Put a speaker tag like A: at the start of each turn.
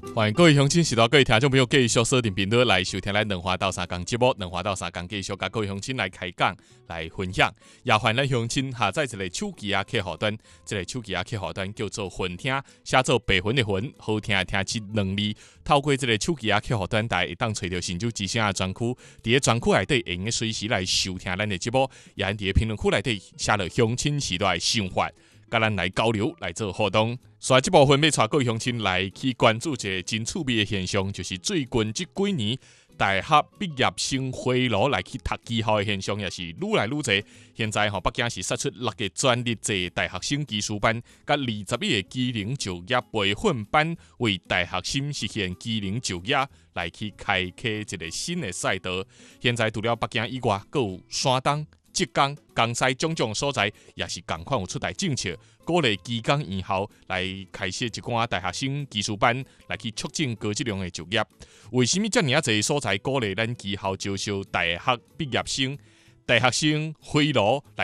A: 欢迎各位乡亲、时代各位听众朋友继续锁定频道来收听咱两花到三讲节目。两花到三讲继续甲各位乡亲来开讲、来分享。也欢迎咱乡亲下载一个手机啊客户端，这个手机啊客户端叫做混听，写做白云的云，好听的听这两字。透过这个手机啊客户端，大家会当找到新竹之声的专区，伫个专区内底会用随时来收听咱的节目，也伫个评论区内底写了乡亲时代想法。甲咱来交流，来做互动。所以这部分要带各位乡亲来去关注一个真趣味的现象，就是最近这几年大学毕业生回炉来去读技校的现象，也是愈来愈多。现在北京市杀出6个专业制大学生技术班，甲21个技能就业培训班，为大学生实现技能就业来去开启一个新的赛道。现在除了北京以外，还有山东、浙江、江西种种所在，也是同款有出台政策，鼓励技工院校来开设一寡大学生技术班，来去促进高质量的就业。为什么这么侪所在鼓励咱技校招收大学毕业生、大学生回炉来